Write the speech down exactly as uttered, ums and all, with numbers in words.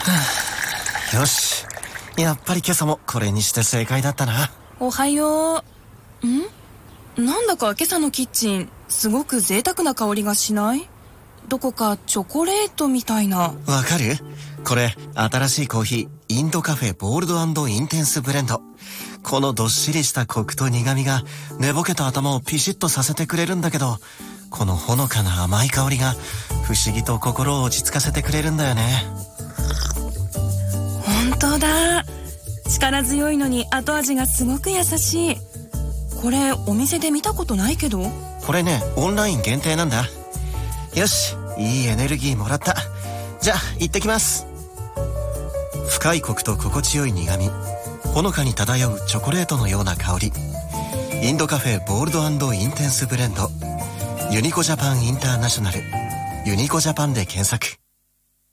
よし、やっぱり今朝もこれにして正解だったな。 おはよう。ん？なんだか今朝のキッチンすごく贅沢な香りがしない？どこかチョコレートみたいな。 わかる？これ新しいコーヒー、インドカフェボールド&インテンスブレンド。このどっしりしたコクと苦味が寝ぼけた頭をピシッとさせてくれるんだけど、このほのかな甘い香りが不思議と心を落ち着かせてくれるんだよね。 本当だ。力強いのに後味がすごく優しい。これお店で見たことないけど。 これね、オンライン限定なんだ。よし、いいエネルギーもらった。じゃあ行ってきます。深いコクと心地よい苦味、ほのかに漂うチョコレートのような香り。インドカフェボールド&インテンスブレンド。ユニコジャパンインターナショナル。ユニコジャパンで検索。